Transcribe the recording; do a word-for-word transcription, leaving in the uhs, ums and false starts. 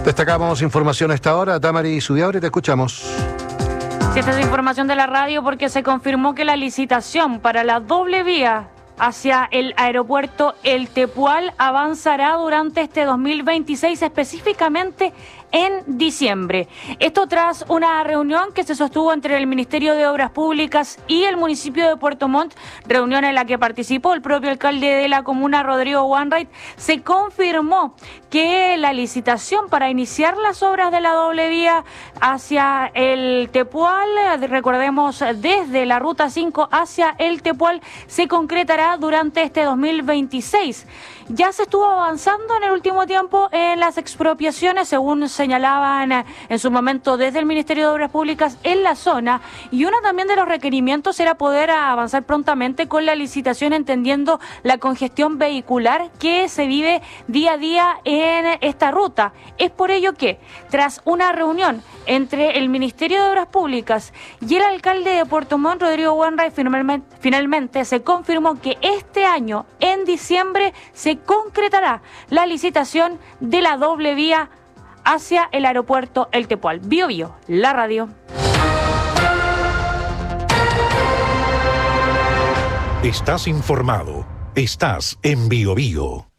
Destacamos información a esta hora. Tamari Subiabre, te escuchamos. Sí, esta es información de la radio porque se confirmó que la licitación para la doble vía hacia el aeropuerto El Tepual avanzará durante este dos mil veintiséis, específicamente en diciembre. Esto tras una reunión que se sostuvo entre el Ministerio de Obras Públicas y el municipio de Puerto Montt, reunión en la que participó el propio alcalde de la comuna, Rodrigo Wainwright. Se confirmó que la licitación para iniciar las obras de la doble vía hacia el Tepual, recordemos desde la Ruta cinco hacia el Tepual, se concretará durante este dos mil veintiséis. Ya se estuvo avanzando en el último tiempo en las expropiaciones, según señalaban en su momento desde el Ministerio de Obras Públicas en la zona, y uno también de los requerimientos era poder avanzar prontamente con la licitación, entendiendo la congestión vehicular que se vive día a día en esta ruta. Es por ello que, tras una reunión entre el Ministerio de Obras Públicas y el alcalde de Puerto Montt, Rodrigo Wainwright, finalmente, finalmente se confirmó que este año, en diciembre, se concretará la licitación de la doble vía hacia el aeropuerto El Tepual. Bio Bio, la radio. Estás informado. Estás en Bio Bio.